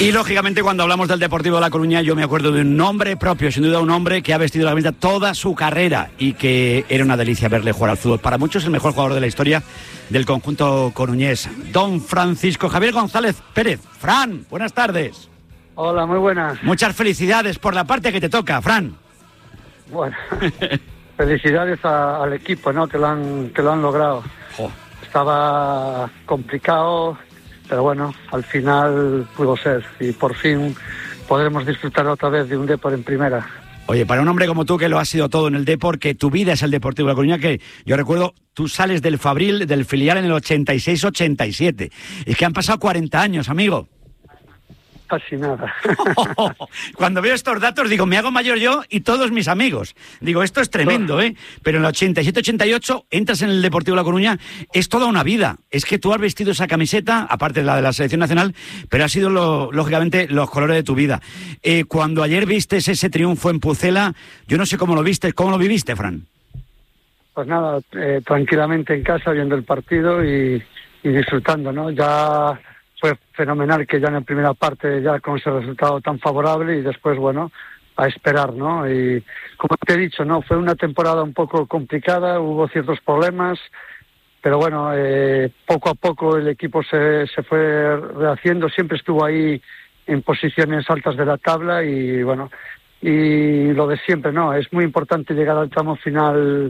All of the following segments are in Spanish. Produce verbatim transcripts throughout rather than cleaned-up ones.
Y lógicamente cuando hablamos del Deportivo de La Coruña yo me acuerdo de un nombre propio, sin duda un hombre que ha vestido la camiseta toda su carrera y que era una delicia verle jugar al fútbol. Para muchos el mejor jugador de la historia del conjunto coruñés, don Francisco Javier González Pérez. Fran, buenas tardes. Hola, muy buenas. Muchas felicidades por la parte que te toca, Fran. Bueno, felicidades a, al equipo, ¿no? Que lo han, que lo han logrado. Oh. Estaba complicado, pero bueno, al final pudo ser y por fin podremos disfrutar otra vez de un Depor en primera. Oye, para un hombre como tú que lo ha sido todo en el Depor, que tu vida es el Deportivo de La Coruña, que yo recuerdo, tú sales del Fabril, del filial en el ochenta y seis ochenta y siete. Es que han pasado cuarenta años, amigo. Casi nada. Cuando veo estos datos digo, me hago mayor yo y todos mis amigos. Digo, esto es tremendo, ¿eh? Pero en el ochenta y siete ochenta y ocho entras en el Deportivo de La Coruña, es toda una vida. Es que tú has vestido esa camiseta, aparte de la de la selección nacional, pero ha sido, lo, lógicamente, los colores de tu vida. Eh, cuando ayer vistes ese triunfo en Pucela, yo no sé cómo lo viste, ¿cómo lo viviste, Fran? Pues nada, eh, tranquilamente en casa, viendo el partido y, y disfrutando, ¿no? Ya... Fue fenomenal que ya en la primera parte, ya con ese resultado tan favorable y después, bueno, a esperar, ¿no? Y como te he dicho, ¿no? Fue una temporada un poco complicada, hubo ciertos problemas, pero bueno, eh, poco a poco el equipo se, se fue rehaciendo, siempre estuvo ahí en posiciones altas de la tabla y bueno, y lo de siempre, ¿no? Es muy importante llegar al tramo final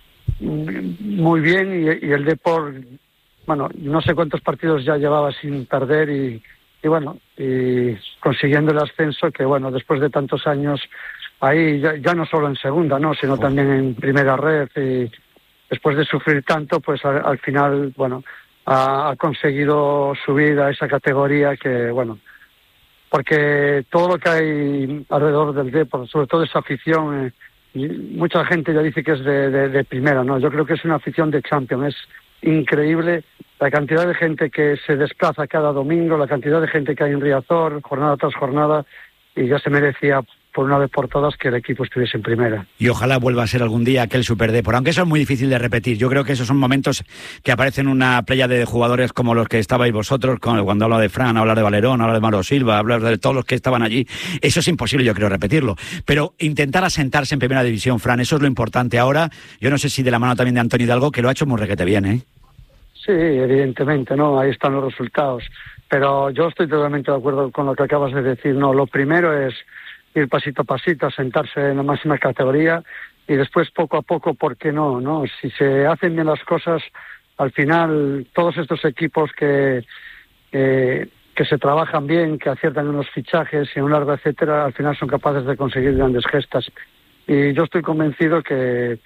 muy bien y, y el Depor... Bueno, no sé cuántos partidos ya llevaba sin perder y, y bueno, y consiguiendo el ascenso que bueno, después de tantos años ahí, ya, ya no solo en segunda, no, sino también en primera red y después de sufrir tanto, pues al, al final, bueno, ha, ha conseguido subir a esa categoría que bueno, porque todo lo que hay alrededor del Depor, sobre todo esa afición, eh, y mucha gente ya dice que es de, de, de primera, ¿no? Yo creo que es una afición de Champions, es increíble la cantidad de gente que se desplaza cada domingo, la cantidad de gente que hay en Riazor, jornada tras jornada, y ya se merecía por una vez por todas que el equipo estuviese en primera. Y ojalá vuelva a ser algún día aquel Super Depor, aunque eso es muy difícil de repetir. Yo creo que esos son momentos que aparecen en una playa de jugadores como los que estabais vosotros, cuando hablo de Fran, hablar de Valerón, hablar de Mauro Silva, hablar de todos los que estaban allí. Eso es imposible, yo creo, repetirlo. Pero intentar asentarse en primera división, Fran, eso es lo importante ahora. Yo no sé si de la mano también de Antonio Hidalgo, que lo ha hecho muy requete bien, ¿eh? Sí, evidentemente, ¿no? Ahí están los resultados. Pero yo estoy totalmente de acuerdo con lo que acabas de decir, ¿no? Lo primero es ir pasito a pasito, sentarse en la máxima categoría y después poco a poco, ¿por qué no? ¿no? Si se hacen bien las cosas, al final todos estos equipos que, que, que se trabajan bien, que aciertan en los fichajes y en un largo etcétera, al final son capaces de conseguir grandes gestas. Y yo estoy convencido que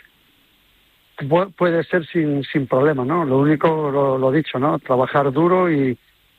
puede ser sin, sin problema, ¿no? Lo único, lo, lo dicho, ¿no? Trabajar duro y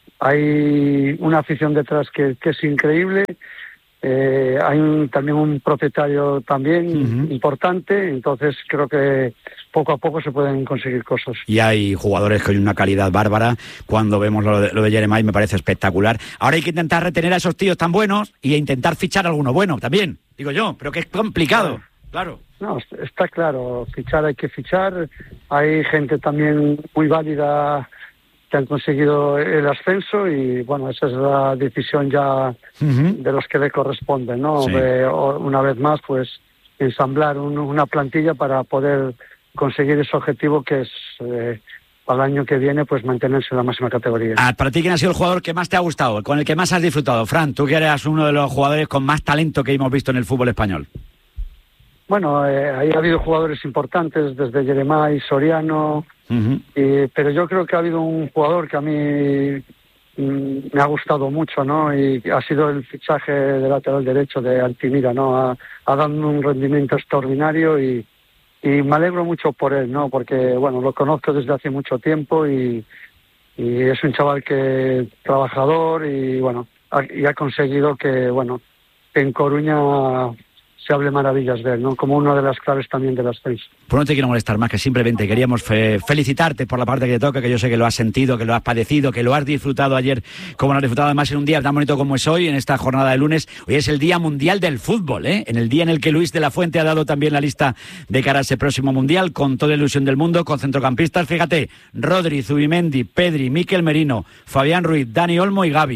hay una afición detrás que, que es increíble. Eh, hay un, también un propietario también uh-huh. importante, entonces creo que poco a poco se pueden conseguir cosas. Y hay jugadores con una calidad bárbara. Cuando vemos lo de, lo de Jeremai me parece espectacular. Ahora hay que intentar retener a esos tíos tan buenos y intentar fichar a alguno bueno también, digo yo, pero que es complicado, claro. No, está claro, fichar hay que fichar. Hay gente también muy válida que han conseguido el ascenso y bueno, esa es la decisión ya uh-huh. de los que le corresponde, ¿no? Sí. De, una vez más, pues ensamblar un, una plantilla para poder conseguir ese objetivo que es eh, para el año que viene, pues mantenerse en la máxima categoría. Ah, para ti, ¿quién ha sido el jugador que más te ha gustado, con el que más has disfrutado? Fran, tú que eres uno de los jugadores con más talento que hemos visto en el fútbol español. Bueno, eh, ahí ha habido jugadores importantes, desde Jeremai, Soriano, uh-huh. y, pero yo creo que ha habido un jugador que a mí mm, me ha gustado mucho, ¿no? Y ha sido el fichaje de lateral derecho de Altimira, ¿no? Ha, ha dado un rendimiento extraordinario y, y me alegro mucho por él, ¿no? Porque, bueno, lo conozco desde hace mucho tiempo y, y es un chaval que trabajador y, bueno, ha, y ha conseguido que, bueno, en Coruña se hable maravillas de él, ¿no? Como una de las claves también del ascenso. Pues no te quiero molestar más, que simplemente queríamos fe- felicitarte por la parte que te toca, que yo sé que lo has sentido, que lo has padecido, que lo has disfrutado ayer, como lo has disfrutado además en un día tan bonito como es hoy, en esta jornada de lunes. Hoy es el Día Mundial del Fútbol, ¿eh? En el día en el que Luis de la Fuente ha dado también la lista de cara a ese próximo Mundial, con toda la ilusión del mundo, con centrocampistas, fíjate, Rodri, Zubimendi, Pedri, Mikel Merino, Fabián Ruiz, Dani Olmo y Gavi.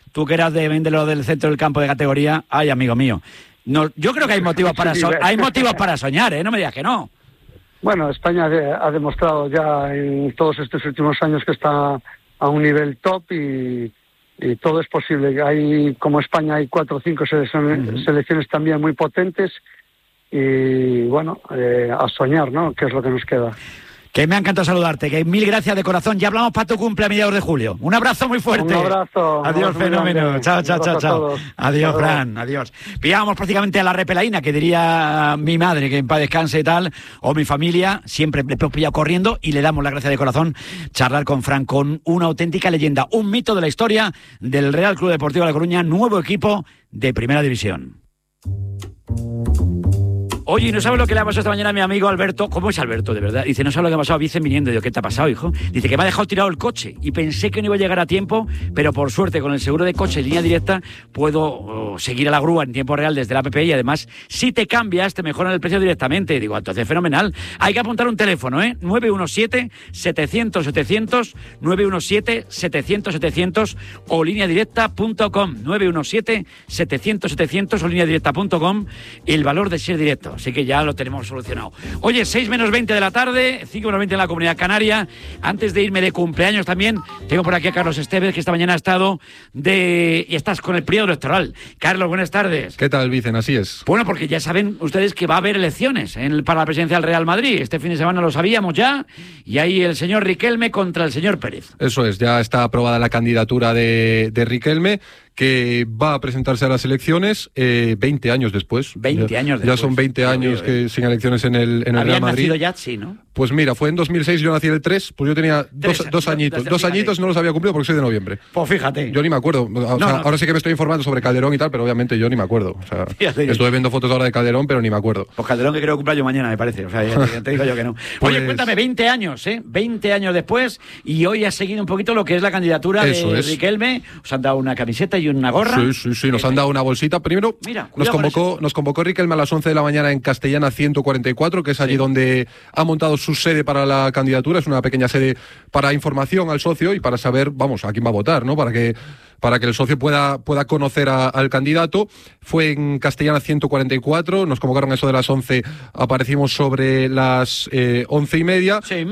tú que eras de lo del centro del campo de categoría, ay, amigo mío. No, yo creo que hay motivos para so hay motivos para soñar, ¿eh? No me digas que no. Bueno, España ha demostrado ya en todos estos últimos años que está a un nivel top y, y todo es posible. Hay, como España, hay cuatro o cinco selecciones, uh-huh. selecciones también muy potentes y, bueno, eh, a soñar, ¿no? Que es lo que nos queda. Que me ha encantado saludarte, que mil gracias de corazón. Ya hablamos para tu cumple a mediados de julio. Un abrazo muy fuerte. Un abrazo. Adiós, un abrazo fenómeno. Chao, chao, chao, chao. Adiós, Fran. Adiós. Pillábamos prácticamente a la repelaína, que diría mi madre, que en paz descanse y tal, o mi familia. Siempre le hemos pillado corriendo y le damos la gracia de corazón charlar con Fran, con una auténtica leyenda, un mito de la historia del Real Club Deportivo La Coruña, nuevo equipo de Primera División. Oye, ¿no sabes lo que le ha pasado esta mañana a mi amigo Alberto? ¿Cómo es Alberto, de verdad? Dice, no sabes lo que ha pasado, Vicen viniendo. Digo, ¿qué te ha pasado, hijo? Dice que me ha dejado tirado el coche y pensé que no iba a llegar a tiempo, pero por suerte con el seguro de coche en línea directa puedo oh, seguir a la grúa en tiempo real desde la app y además si te cambias te mejoran el precio directamente. Digo, entonces fenomenal. Hay que apuntar un teléfono, ¿eh? nueve uno siete, setecientos, setecientos, nueve uno siete, setecientos, setecientos o línea directa punto com, nueve uno siete, setecientos, setecientos o línea directa punto com, el valor de ser directo. Así que ya lo tenemos solucionado. Oye, seis menos veinte de la tarde, cinco menos veinte en la Comunidad Canaria. Antes de irme de cumpleaños también, tengo por aquí a Carlos Estevez, que esta mañana ha estado de... y estás con el periodo electoral. Carlos, buenas tardes. ¿Qué tal, Vicen? Así es. Bueno, porque ya saben ustedes que va a haber elecciones en el, para la presidencia del Real Madrid. Este fin de semana lo sabíamos ya. Y ahí el señor Riquelme contra el señor Pérez. Eso es, ya está aprobada la candidatura de, de Riquelme, que va a presentarse a las elecciones eh, veinte años después. veinte ya, años después. Ya son veinte años que, sin elecciones en el, en el Real Madrid. Nacido ya, sí, ¿no? Pues mira, fue en dos mil seis, yo nací en el tres, pues yo tenía dos, dos, dos añitos. Dos añitos no los había cumplido porque soy de noviembre. Pues fíjate. Yo ni me acuerdo. O no, sea, no. Ahora sí que me estoy informando sobre Calderón y tal, pero obviamente yo ni me acuerdo. O sea, fíjate. Estuve viendo fotos ahora de Calderón, pero ni me acuerdo. Pues Calderón que creo que cumpla yo mañana, me parece. O sea, ya te, ya te digo yo que no. Pues... Oye, cuéntame, veinte años, ¿eh? veinte años después, y hoy has seguido un poquito lo que es la candidatura Eso de es. Riquelme. Os han dado una camiseta y una gorra. Sí, sí, sí, nos han dado una bolsita. Primero, Mira, nos convocó, nos convocó Riquelme a las once de la mañana en Castellana ciento cuarenta y cuatro, que es allí sí. donde ha montado su sede para la candidatura. Es una pequeña sede para información al socio y para saber, vamos, a quién va a votar, ¿no? Para que para que el socio pueda, pueda conocer a, al candidato. Fue en Castellana ciento cuarenta y cuatro, nos convocaron a eso de las once, aparecimos sobre las eh, once y media, sí.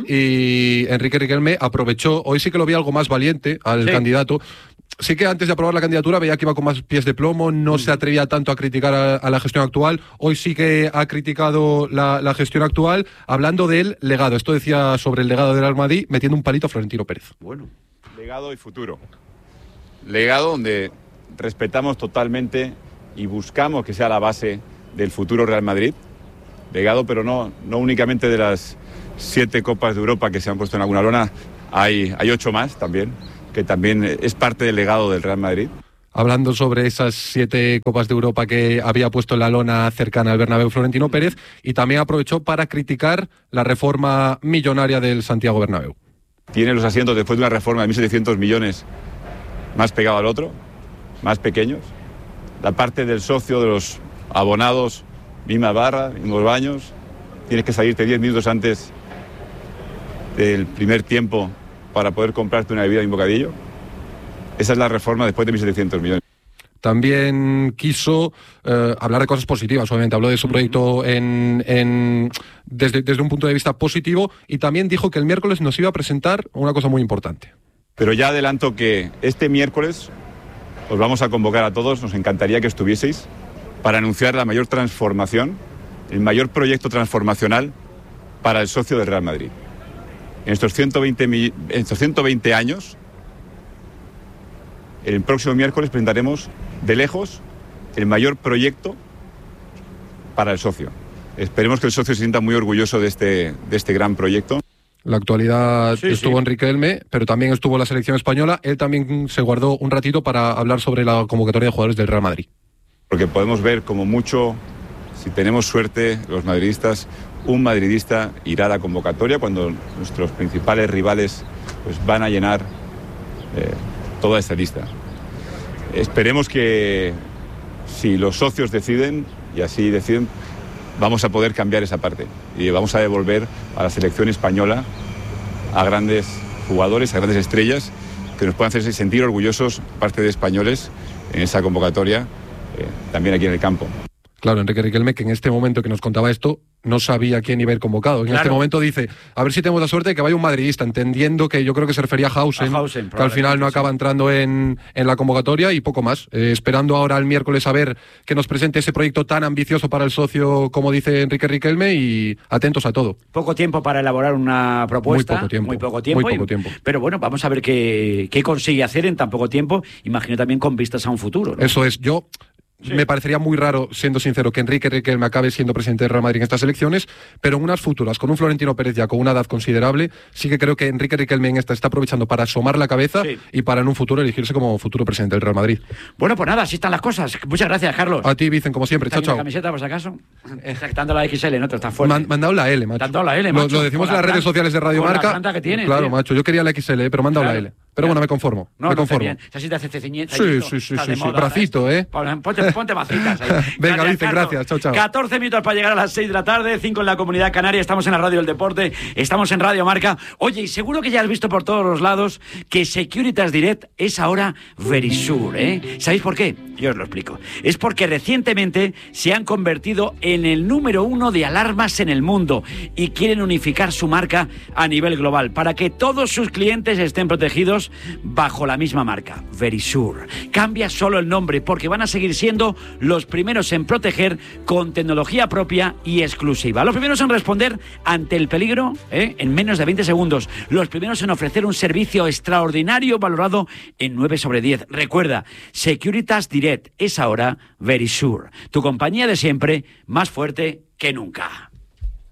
y Enrique Riquelme aprovechó, hoy sí que lo vi algo más valiente al sí. candidato. Sí que antes de aprobar la candidatura veía que iba con más pies de plomo, no mm. se atrevía tanto a criticar a, a la gestión actual. Hoy sí que ha criticado la, la gestión actual, hablando del legado. Esto decía sobre el legado del Real Madrid, metiendo un palito a Florentino Pérez. Bueno. Legado y futuro. Legado donde respetamos totalmente y buscamos que sea la base del futuro Real Madrid. Legado, pero no, no únicamente de las siete Copas de Europa que se han puesto en alguna lona, hay, hay ocho más también, que también es parte del legado del Real Madrid. Hablando sobre esas siete Copas de Europa que había puesto en la lona cercana al Bernabéu Florentino Pérez, y también aprovechó para criticar la reforma millonaria del Santiago Bernabéu. Tiene los asientos después de una reforma de mil setecientos millones más pegado al otro, más pequeños. La parte del socio, de los abonados, misma barra, mismos baños. Tienes que salirte diez minutos antes del primer tiempo para poder comprarte una bebida y un bocadillo. Esa es la reforma después de mil setecientos millones. También quiso eh, hablar de cosas positivas, obviamente. Habló de su proyecto en, en, desde, desde un punto de vista positivo, y también dijo que el miércoles nos iba a presentar una cosa muy importante. Pero ya adelanto que este miércoles os vamos a convocar a todos, nos encantaría que estuvieseis, para anunciar la mayor transformación, el mayor proyecto transformacional para el socio del Real Madrid. En estos ciento veinte, en estos ciento veinte años, el próximo miércoles presentaremos de lejos el mayor proyecto para el socio. Esperemos que el socio se sienta muy orgulloso de este, de este gran proyecto. La actualidad sí, estuvo sí. en Riquelme, pero también estuvo la selección española. Él también se guardó un ratito para hablar sobre la convocatoria de jugadores del Real Madrid. Porque podemos ver como mucho, si tenemos suerte, los madridistas, un madridista irá a la convocatoria cuando nuestros principales rivales pues, van a llenar eh, toda esta lista. Esperemos que si los socios deciden, y así deciden, vamos a poder cambiar esa parte y vamos a devolver a la selección española a grandes jugadores, a grandes estrellas, que nos puedan hacer sentir orgullosos, parte de españoles, en esa convocatoria, eh, también aquí en el campo. Claro, Enrique Riquelme, que en este momento que nos contaba esto, no sabía quién iba a ir convocado. En Claro. este momento dice, a ver si tenemos la suerte de que vaya un madridista, entendiendo que yo creo que se refería a Hausen, A Hausen, que al final no acaba entrando en, en la convocatoria y poco más. Eh, esperando ahora el miércoles a ver que nos presente ese proyecto tan ambicioso para el socio, como dice Enrique Riquelme, y atentos a todo. Poco tiempo para elaborar una propuesta. Muy poco tiempo. Muy poco tiempo. Muy poco y- tiempo. Pero bueno, vamos a ver qué, qué consigue hacer en tan poco tiempo. Imagino también con vistas a un futuro, ¿no? Eso es, yo... Sí. Me parecería muy raro, siendo sincero, que Enrique Riquelme acabe siendo presidente del Real Madrid en estas elecciones, pero en unas futuras, con un Florentino Pérez ya con una edad considerable, sí que creo que Enrique Riquelme en esta está aprovechando para asomar la cabeza Sí. y para en un futuro elegirse como futuro presidente del Real Madrid. Bueno, pues nada, así están las cosas. Muchas gracias, Carlos. A ti, Vicen, como siempre. ¿Está Chao, aquí la chao. camiseta, por si acaso? Está dando la X L, ¿no? Te está fuerte. Me han, me han dado la L, macho. Te han dado la L, Lo- macho. Lo, decimos Con en las la redes plan- sociales de Radio con la Marca. planta que tienes, claro, tío. macho. Yo quería la X L, pero me han dado Claro. la L. Pero bueno, me conformo. No, me no, está conformo. bien. Así te hace ceñiento. Sí, sí, sí, sí, sí. Bracito, ¿eh? Ponte, ponte macitas ahí. Venga, Vicen, Carlos. gracias. Chao, chao. catorce minutos para llegar a las seis de la tarde, cinco en la Comunidad Canaria. Estamos en la Radio del Deporte, estamos en Radio Marca. Oye, y seguro que ya has visto por todos los lados que Securitas Direct es ahora Verisure, ¿eh? ¿Sabéis por qué? Yo os lo explico. Es porque recientemente se han convertido en el número uno de alarmas en el mundo y quieren unificar su marca a nivel global para que todos sus clientes estén protegidos bajo la misma marca, Verisure. Cambia solo el nombre porque van a seguir siendo los primeros en proteger con tecnología propia y exclusiva. Los primeros en responder ante el peligro, ¿eh? en menos de veinte segundos. Los primeros en ofrecer un servicio extraordinario valorado en nueve sobre diez. Recuerda, Securitas Direct es ahora Verisure, tu compañía de siempre, más fuerte que nunca.